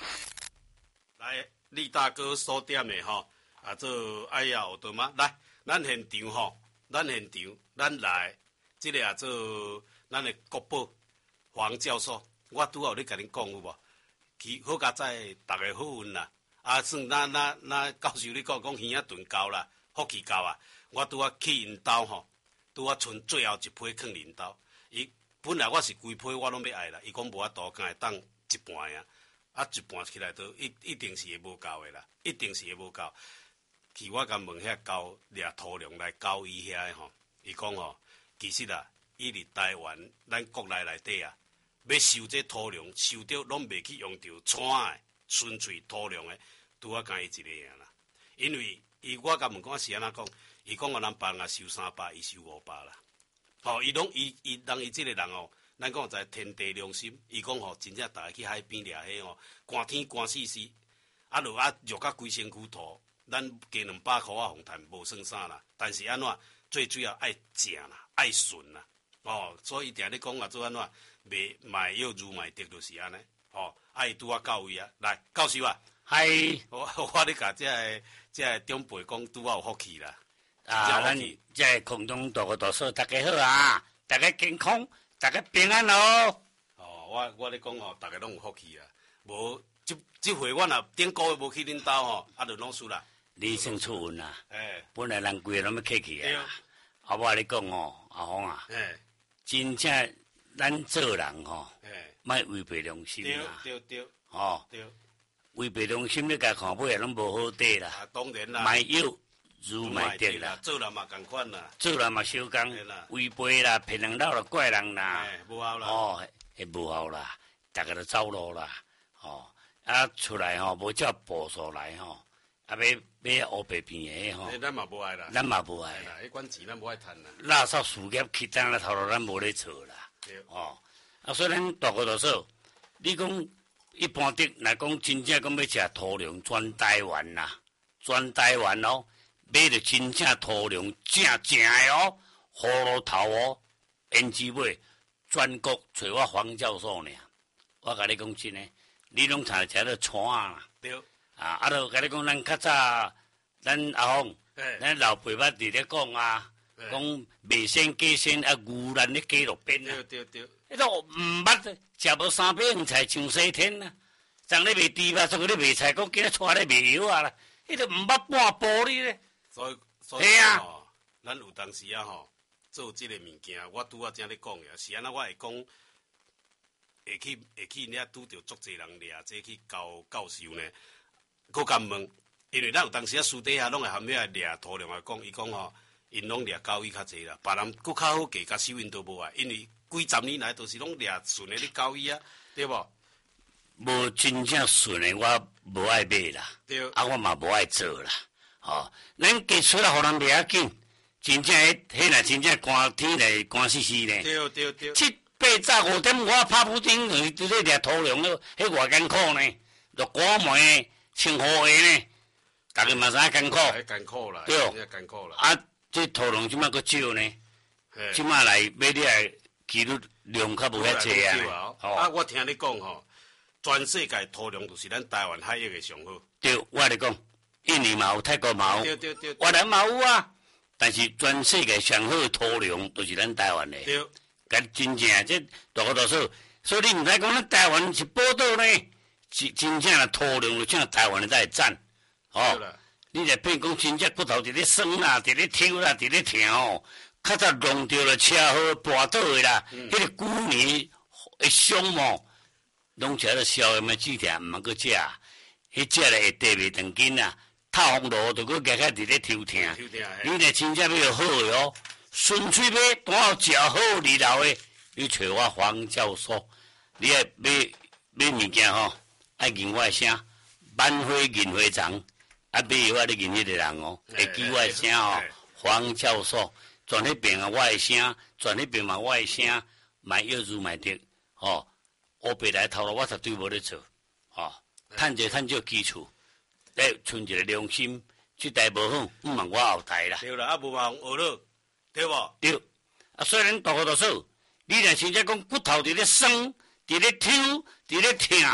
来，李大哥所点的吼，做哎呀奥特曼，来，咱现场吼，咱来，这个做咱的国宝黄教授，我拄好咧甲恁讲有无？其好佳在大家好运啦，算那教授你讲耳仔钝交啦，福气交啊，我拄啊去因兜吼，拄啊剩最后一批囥因兜，伊本来我是规批我拢要爱啦，伊讲无法度，敢会当一半啊，一半起来都一定是会无够的啦，一定是会无够。去我甲问遐交掠土粮来交伊遐的吼，伊讲吼，其实啊，伊伫台湾咱国内内底啊，要收这土粮，收着拢袂去用着产的纯粹土粮的，拄啊干伊一个样啦。因为我甲问讲是安怎讲，伊讲咱别人啊收300，伊收500啦。吼，伊拢伊即个人哦。咱讲在天地良心，伊讲吼，真正逐个去海边掠迄吼，寒天寒死死，落热甲规身躯土，咱加200箍啊，红炭无算啥啦。但是安怎最主要爱正啦，爱顺啦，所以定咧讲做安怎卖药如卖得，就是安尼，爱拄啊到位啊。来，教授啊， 嗨， 我咧甲这长辈讲拄啊有福气啦， 咱这空中大哥大嫂大家好啊，大家健康。大家平安哦！ 我咧讲吼，大家拢有福气啊。无这回我若顶个月无去恁兜吼，就拢输啦。 你算出运啦！本来人规个拢要客气啊。我咧讲吼，阿峰啊，真正咱做人吼，莫违背良心啦。 对。对。 违背良心，你家看尾拢无好底啦。 当然啦。 卖药如卖得啦， 做人嘛共款啦， 做人嘛小工，违背啦，骗人老啦，怪人啦， 无效啦， 会无效啦，大家都走路啦，出来吼，无照步数来吼，要黑白片的吼， 咱嘛无爱啦，迄款钱咱无爱趁啦， 垃圾事业去当啦头路，咱无咧做啦，所以咱大哥大嫂，你讲一般的来讲，真正讲要食土粮，全台湾啦，全台湾哦。买着真正土粮，正的哦，葫芦头哦，胭脂尾，全国找我黄教授呢。我甲你讲真诶，你拢常食到串啦。 对。 就甲你讲，咱较早，咱阿峰，咱老爸捌伫咧讲啊，讲卖仙假仙啊，牛咱咧加落边啊。 对。 迄都毋捌食无3百样菜上西天啊，昨咧卖猪肉，昨咧卖菜，讲今日带咧卖药啊啦，迄都毋捌半步哩咧。 所以吼，咱有当时啊吼，做即个物件，我拄啊正咧讲呀，是安那我会讲，会去遐拄着足侪人掠这去教授呢，佮敢问，因为咱有当时啊私底下拢会含遐掠土粮来讲，伊讲吼，因拢掠交易较济啦，别人佮较好价甲收因都无啊，因为几十年来都是拢掠顺的咧交易啊，对无？ 无真正顺的，我无爱买啦， 对， 我嘛无爱做啦。咱加出来互人袂要紧，真正迄若真正寒天来寒死死呢。 对。 7、8、早5点，我拍布丁伫咧掠土粮，迄偌艰苦呢，落寒梅穿雨鞋呢，大家嘛知影艰苦。 艰苦啦， 对， 艰苦啦。 这土粮即摆佫少呢，即摆来买你来其实量较无遐济啊。 我听你讲吼，全世界土粮就是咱台湾海域的上好。 对，我咧讲。印尼嘛有，泰国嘛有， 对， 越南嘛有啊。但是全世界上好的土粮都是咱台湾的。 对， 咁真正这大哥大嫂，所以你唔使讲咱台湾是宝岛呢，是真正的土粮就像台湾的在赞。你来变讲真正骨头伫咧酸啦，伫咧抽啦，伫咧疼哦，较早弄着了车祸跋倒的啦，迄个骨年会伤哦，拢食到消炎的止疼，唔通搁食，迄食了会地袂长筋啊。透风路就搁夹伫咧抽疼，你若真正要好的哦，纯粹要单好食好二流的，你找我黄教授，你爱买物件吼，爱认我的声，万花认花长，买药我咧认迄个人哦，会记我的声哦，黄教授，全迄边啊我的声，全迄边嘛我的声，卖药如卖得，黑白来头路我绝对无咧做，趁少基础。存一个良心，这代无好，毋茫我后代啦。 对啦，无茫学了，对无？ 对。虽然大哥大嫂，你若真正讲骨头伫咧酸，伫咧抽，伫咧疼，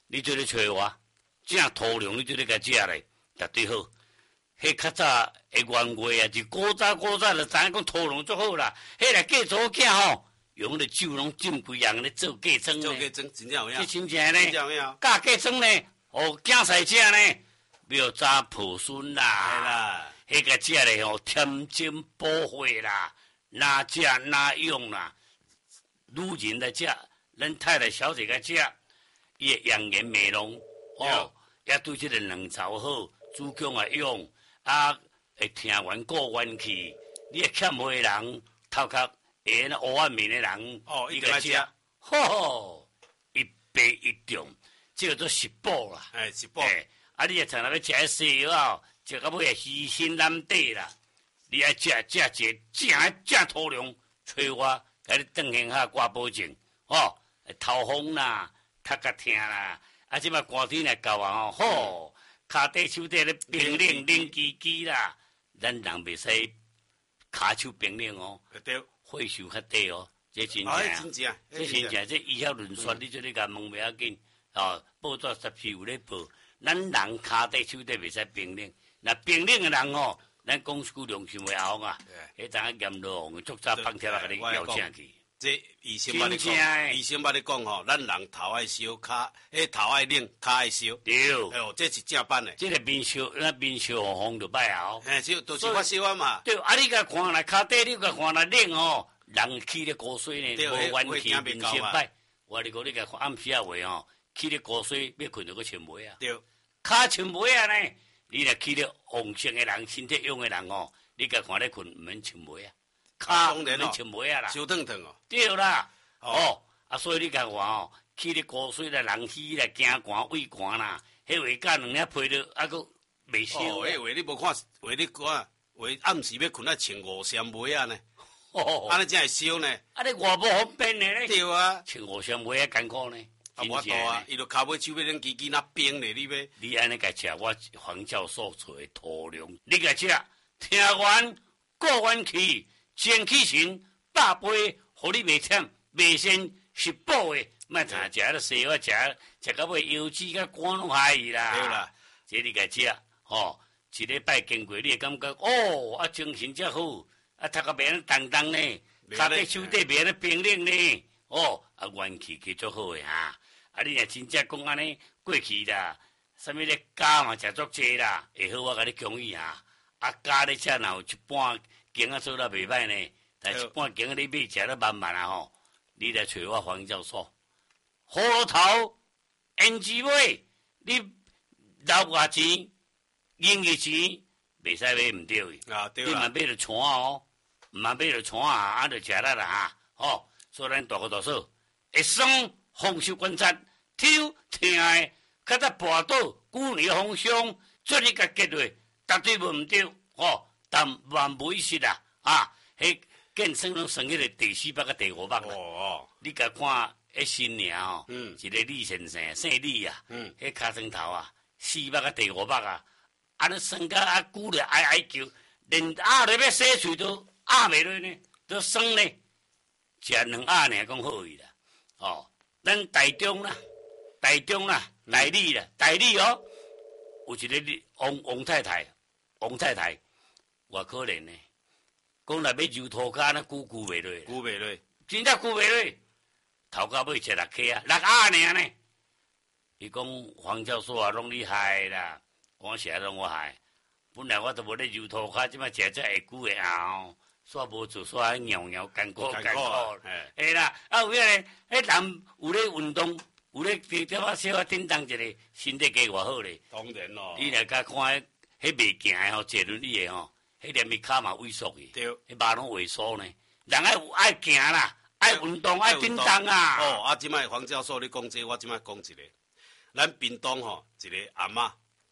你做咧找我，正土粮你做咧甲食咧，绝对好。迄较早的原话啊，就古早就知影讲土粮足好啦。迄个嫁祖囝吼，用咧酒拢浸规样咧做嫁妆做嫁妆真正有影， 这真正呢， 真正有影。 嫁嫁妆呢，哦，囝婿食呢，苗早抱孙啦。 系啦， 迄个食咧吼，添精补血啦，哪食哪用啦。女人来食，咱太太小姐来食，伊会养颜美容哦，也对这个卵巢好，子宫也用，啊，会听完过元气。你会欠血的人，头壳会那黑暗面的人， 哦， 伊个食，吼，一白一中，这个做食补啦。 哎，食补。 啊，你也常常要食迄西药啊，食到尾会虚心难底啦。你爱食正土粮，催我。甲你邓行下挂保证，吼，头风啦，头壳疼啦，啊，即摆寒天来到啊，吼，骹底手底咧冰冷冷叽叽啦，咱人袂使骹手冰冷哦， 对， 血受较低哦，这真正，这真正，这医学论说，你做你甲问袂要紧，哦，报纸杂志有咧报，咱人骹底手底袂使冰冷，那冰冷的人哦。咱讲句良心话后啊，迄阵啊严落雨，足早放铁来甲你摇醒去。 这医生捌你讲，医生捌你讲吼，咱人头爱烧，骹头爱冷，骹爱烧。 对， 哎呦，这是正版的。 这个面烧，咱面烧红红就歹啊。 都是发烧啊嘛。 对，啊你甲看来骹底，你甲看来冷哦，人起咧高水呢，无元气面烧歹。我你讲你甲看暗时啊话哦，起咧高水要困着个穿袜啊。 对， 骹穿袜啊呢？你若去了旺盛的人，身体勇的人哦，你甲看咧困，毋免穿袜啊，骹毋免穿袜啊啦， 烧烫烫哦。 对啦，哦，啊，所以你甲看哦，去咧高水啦，人虚啦，惊寒畏寒啦，迄话甲两领被了，啊，佫袂烧。 哦，迄话你无看，话你看，话暗时要困啊，穿五衫袜啊呢，安尼才会烧呢。 啊，你外部方便的咧。 对啊， 穿五衫袜啊，艰苦呢。 啊，我多啊，伊就骹尾手要冷叽叽那冰咧，你要？ 你安尼甲食，我黄教授找的土粮，你甲食，听完过元气，精气神，百倍，互你袂忝，袂先食补的，莫常食迄个西药，食到尾腰子甲肝拢害伊啦。 对啦， 这你甲食，吼，一礼拜经过，你会感觉哦，啊精神才好，啊头壳袂安重重呢，骹底手底袂安冰冷呢，哦，啊元气去足好诶哈。啊！你若真正讲安尼过去啦，啥物咧加嘛食足济啦，会好我甲你讲伊哈。啊加咧遮若有一半羹啊做得袂歹呢，但一半羹你买食得慢慢啊吼。你来找我黄教授，葫芦头、胭脂尾，你留偌钱、银鱼钱，袂使买毋对伊。 啊，对啦。你嘛买着串哦，毋嘛买着串啊，啊着食力啦哈。吼，所以咱大哥大嫂会爽。丰收观察，抽听的，较早跋倒旧年丰收，做你甲结落，绝对无毋对，吼，但万无一失啦，啊，迄建生拢算迄个第4目甲第5目啦。 哦， 你甲看迄新娘吼，一个李先生，姓李啊，迄尻川头啊，4目甲第5目啊，安尼算甲啊久咧哀叫，连鸭咧要洗喙都鸭袂落呢，都酸呢，食2鸭尔讲好伊啦，哦。咱台中啦，台里啦，台里哦，有一个王太太，偌可怜呢。讲若要揉涂骹，那久袂落， 久袂落， 真正久袂落。头壳尾食6克啊，6鸭尔呢。伊讲黄教授啊，拢你害啦，我啥拢我害。本来我都无咧揉涂骹，即摆食这下久的后。煞无做煞尿艰苦，嘿啦，啊有迄个，迄人有咧运动，有咧点啊小叮当一个，身体加偌好咧。 当然咯。 你来甲看迄袂行诶吼，坐轮椅诶吼，迄连咪骹嘛萎缩去， 对， 迄肉拢萎缩呢。人爱行啦，爱运动，爱叮当啊。 哦，啊，即摆黄教授你讲这，我即摆讲一个，咱屏东吼，一个阿嬷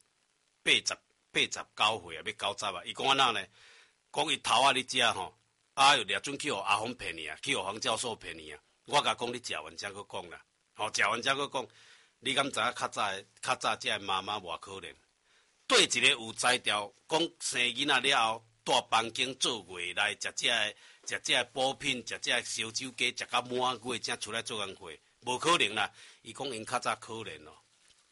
89岁啊，要90啊，伊讲安怎呢？讲伊头仔你食吼，啊又掠准去互阿峰骗你啊，去互黄教授骗你啊。我甲讲你食完才佫讲啦，吼食完才佫讲。你敢知影较早这妈妈偌可怜？对一个有才调，讲生囡仔了后，大房间做月来食这补品，食这烧酒鸡，食到满月才出来做工课，无可能啦。伊讲因较早可怜咯，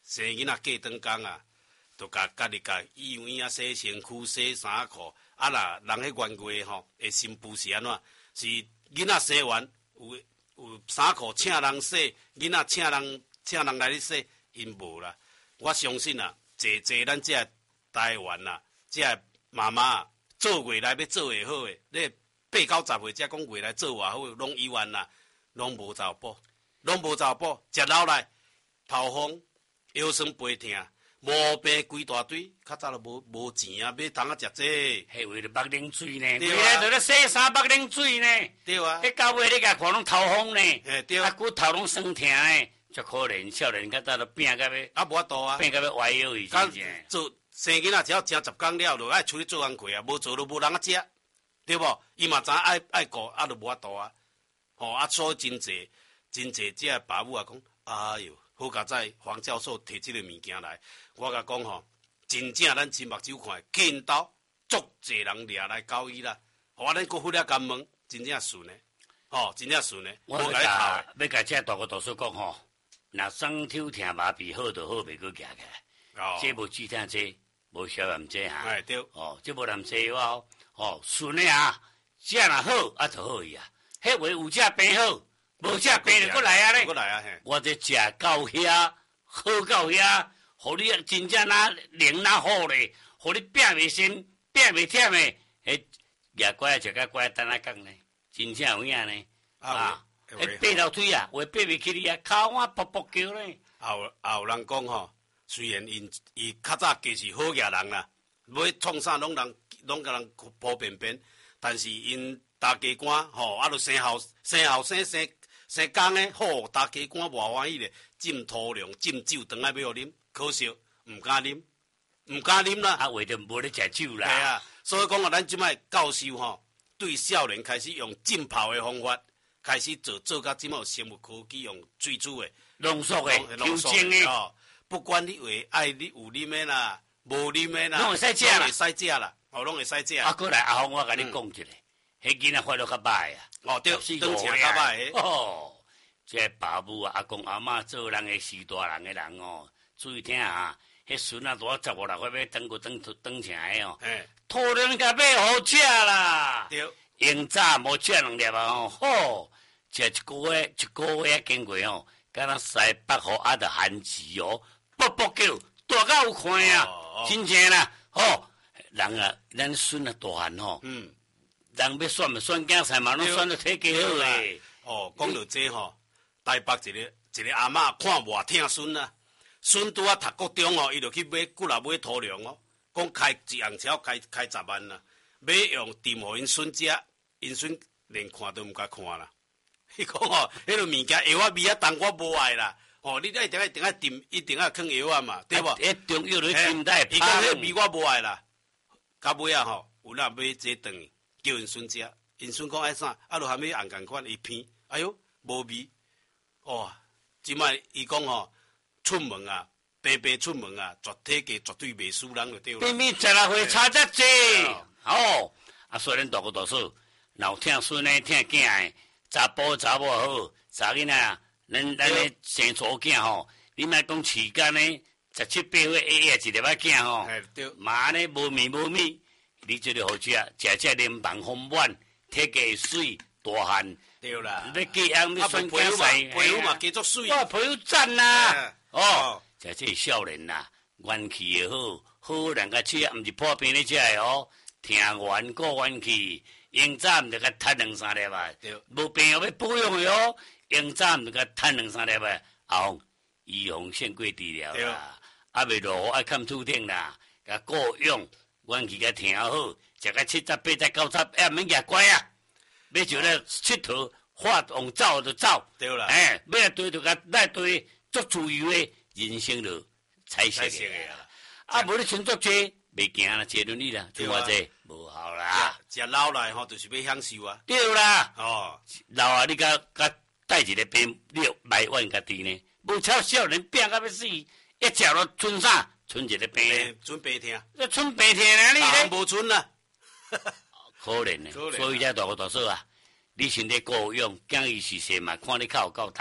生囡仔过长工啊，就家己医院啊洗身躯、洗衫裤，啊啦，人迄冤过吼，会心浮是安怎？是囡仔生完有衫裤请人洗，囡仔请人来咧洗，因无啦。我相信啊，坐咱这台湾啦，这妈妈做未来要做会好诶，咧8、9、10岁才讲未来做偌好，拢医院啦，拢无走补，食老来头风、腰酸背痛。毛病规大堆，较早就无钱啊，买通啊食这。 迄为了目冷水呢，未来就咧洗衫目冷水呢。 对啊。 迄到尾你甲看拢头风呢， 对啊骨头拢酸痛呢，足可怜。少年较早都拼甲要， 啊无法度啊， 拼甲要歪腰去真正。 做生囡仔只要真10工了，就爱出去做工课啊，无做就无人啊食，对无？伊嘛知爱顾，啊就无法度啊。吼啊，所以真济这爸母啊讲，哎哟。好佳在黄教授摕即个物件来，我甲讲吼，真正咱真目睭看，见到足侪人掠来交易啦。我咱搁忽了敢问，真正顺诶，吼，真正顺诶。 我要甲这大哥大叔讲吼，若双手疼麻痹好就好，袂搁行起来。哦，这无止疼这，无消炎这哈。 哎对。 哦，这无南西药哦，顺诶啊，食若好啊就好伊啊。迄位有食病好。无食病就过来啊咧，我这食到遐，好到遐，互你真正哪灵哪好咧，互你拼袂辛，拼袂忝诶，迄牙乖食甲乖等下讲呢，真正有影呢。啊，迄爬楼梯啊，话爬袂起你啊，骹碗卜卜叫咧。 也有人讲吼，虽然伊较早家是好野人啦，要创啥拢甲人铺便便，但是因大家官吼，啊，就生后生工诶，好，大家官偌欢喜咧，浸土粮、浸酒，当来要互啉，可惜毋敢啉啦。 啊，为着无咧食酒啦。 系啊，所以讲啊，咱即摆教授吼，对少年开始用浸泡诶方法，开始做到即摆有生物科技用水煮诶、 浓缩诶、调整诶。 不管你话爱你有啉诶啦，无啉诶啦， 拢会使食啦， 拢会使食啦，拢会使食。 啊，过来阿峰，我甲你讲一个。迄囡仔发落较歹啊！ 哦，对，当时较歹哦，这爸母啊、阿公阿嬷做人诶是大人诶人哦，注意听啊！迄孙啊，大15、16岁要当成诶哦，土粮甲买好食啦。 对， 用早无食2粒啊吼，好食一个月经过哦，敢若西北雨啊，着寒极哦，卜卜叫，大到有看啊，真正啦，吼人啊，咱孙啊大汉吼。人要选嘛，选囝婿嘛，拢选到体格好诶。 哦，讲到这吼，台北一个阿嬷看偌疼孙啊，孙拄啊读国中哦，伊就去买几若买土粮哦，讲开一辆车开10万啦，买用炖互因孙食，因孙连看都毋敢看啦。伊讲哦，迄个物件药啊味啊重我无爱啦。哦，你一定要炖，一定要放药啊嘛，对无？ 迄中药你浸带， 伊讲迄味我无爱啦。到尾啊吼，有人买这顿。叫因孙食，因孙讲爱啥，啊，就还没按共款伊偏，哎哟，无味，哦，即摆伊讲吼，出门啊，白出门啊，绝体格绝对袂输人就对了。 偏偏16岁差遮济，哦，啊，所以咱大哥大嫂，若有疼孙诶，疼囝诶，查甫查某好，查囡仔啊，咱咧生初囝吼，你莫讲时间呢，17、8岁一粒仔囝吼，嘛呢无面无米。你这个好食，食这柠檬丰满，体格水大汉， 对啦。 要寄养要选囝婿， 皮肤嘛加足水。 哇，皮肤赞啦！哦，食这少年啦，元气也好，好人家吃，毋是破病咧食的哦。听元过元气，用早毋着甲吞2、3粒啊。无病要保养的哦，用早毋着甲吞2、3粒啊。后预防胜过治疗啦，啊未落雨爱看土顶啦，甲顾用。元气甲听好，食到70、80、90，免牙乖啊！要就咧佚佗，发往走就走， 对啦。 要来对就甲来对，足自由诶，人生就彩色诶啦。啊，无你穿足济，袂行啦，坐轮椅啦，做偌济无效啦。 食老来吼，就是要享受啊。 对啦。 哦， 老啊，你甲带一个病，你埋怨家己呢？无超少年病到要死，一食落剩啥？剩一个病， 剩白疼， 这剩白疼啊！你咧无剩啦， 可怜呢。所以这大哥大嫂啊，你身体够用，讲伊是谁嘛？看你较有够重，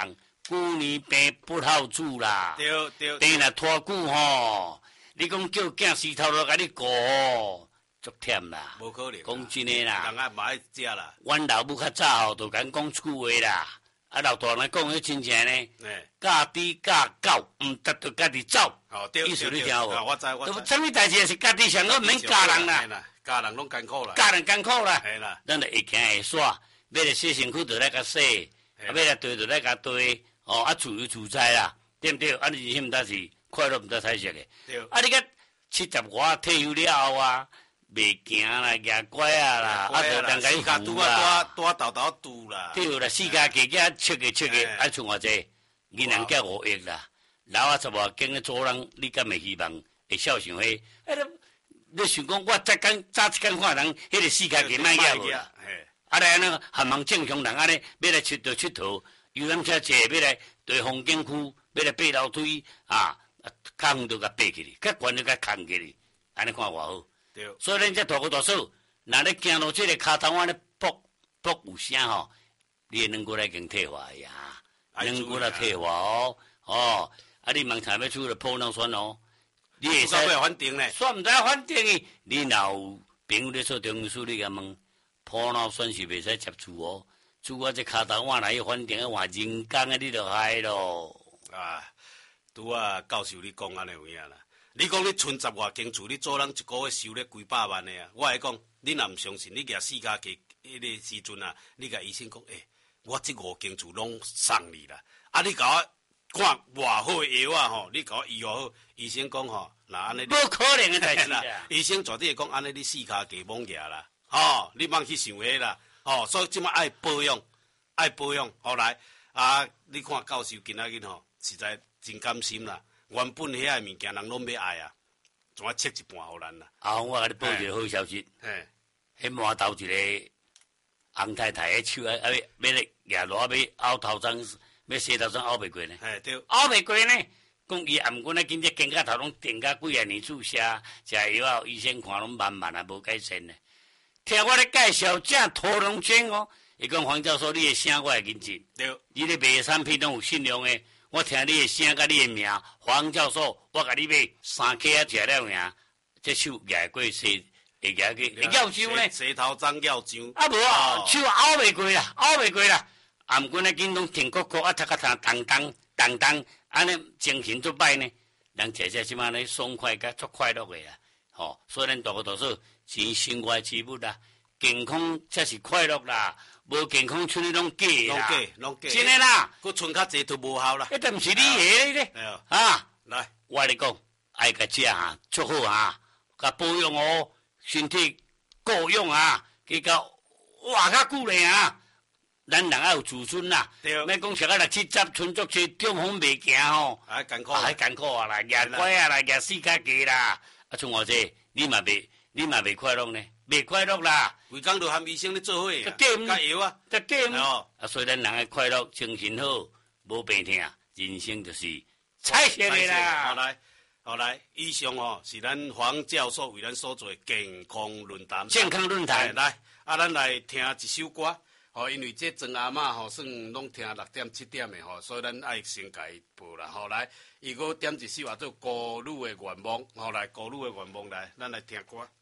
旧年病不好治啦。 对对。 病若拖久吼，你讲叫囝死头都甲你顾吼，足忝啦。 无可能。 讲真诶啦， 人也嘛爱食啦。 阮老母较早吼，就甲讲一句话啦。啊，老大人讲迄真正呢，嫁猪嫁狗，毋得着家己走。 哦，对意思你听无？ 我知。 什么代志是家己上好，免家人啦。 家人拢艰苦啦。 家人艰苦啦。 系啦。 咱就会行会耍，要来洗身躯就来甲洗，要来堆就来甲堆。哦，啊，自由自在啦，对毋对？啊，你人生毋但是快乐，毋得彩色的。 对。 啊，你甲70外退休了后啊，袂行啦，举拐啊啦，啊，就当甲你扶啦， 大豆拄啦。 对啦，四家家家切个，啊，剩偌济，囡仔叫5亿啦，老啊10外经咧做人，你敢会希望会孝顺迄？啊，你想讲我早一天看人，迄个四家家卖遐无啦？啊，来安尼含忙正常人安尼，要来佚佗。游览车坐，要来对风景区，要来爬楼梯啊，脚远就甲爬起哩，较悬就甲扛起哩，安尼看偌好。 对。 所以咱这大哥大嫂，若咧行路这个骹头安尼卜有声吼，你的软骨来经退化呀，软骨来退化哦。哦，啊，你望台要出来普脑酸哦，你会使反正呢， 算毋知反正伊，你若有朋友咧做中医师，你甲问普脑酸是袂使接触哦。拄我这骹头换来去反正换人工的，你就害咯。 啊，拄啊，教授你讲安尼有影啦。你讲你存10外间厝，你做人一个月收咧几百万的啊？我会讲，你若毋相信，你举4家给迄个时阵啊，你甲医生讲，我这5间厝拢送你啦。啊，你甲我看偌好的药啊吼，你甲我医偌好，医生讲吼，那安尼。 无可能的代志啦。 医生绝对会讲安尼，你4家给罔举啦。吼，你莫去想迄啦。哦，所以即摆爱保养，后来啊，你看教授今仔日吼，实在真甘心啦。原本遐个物件人拢要爱啊，怎啊切一半互咱啦？ 我甲你报一个好消息，迄满头一个洪太太迄手要咧举罗要拗头鬃，要洗头鬃拗袂过呢。 对， 拗袂过呢。讲伊也毋管咧，今只肩胛头拢定甲几啊年注射，食药后医生看拢慢慢也无改善呢。听我咧介绍正屠龙针哦，伊讲黄教授，你的声我会认真。 对， 你咧卖的产品拢有信用的。我听你的声甲你的名，黄教授，我甲你买3克啊，食了赢，这手举过洗，会举去，会咬手呢？ 洗头鬃咬痒。 啊无啊，手拗袂过啦，拗袂过啦。啊，毋过咧，囡拢挺骨骨啊，头壳动，安尼精神足歹呢。人食即摆咧爽快甲足快乐的啦。吼，所以咱大哥大嫂。钱生活之物啦，健康才是快乐啦，无健康像你拢假啦， 拢假， 真诶啦， 佮存较济都无效啦。 迄都毋是你下咧，啊， 来， 我咧讲，爱甲食啊，足好啊，甲保养哦，身体够用啊，去到活较久咧啊，咱人爱有自尊啦，免讲食到60-70，存足些中风袂行吼， 还艰苦啊啦，举拐啊啦，举4家家啦，啊像我这，你嘛袂快乐呢，袂快乐啦。 规工都含医生咧做伙啊， 加油啊， 啊，所以咱人爱快乐，精神好，无病痛，人生就是彩色的啦。 好来，以上是咱黄教授为咱所做的健康论坛。来，咱来听一首歌。因为这庄阿嬷算拢听6点7点的所以咱爱先家报啦。来，伊个点一首叫做《孤女的愿望》。来，《孤女的愿望》来，咱来听歌。